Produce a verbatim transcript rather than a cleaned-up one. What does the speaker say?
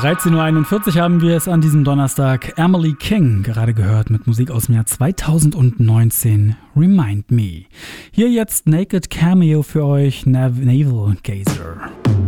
dreizehn Uhr einundvierzig haben wir es an diesem Donnerstag. Emily King, gerade gehört mit Musik aus dem Jahr zweitausendneunzehn, Remind Me. Hier jetzt Naked Cameo für euch, Nav- Navel Gazer.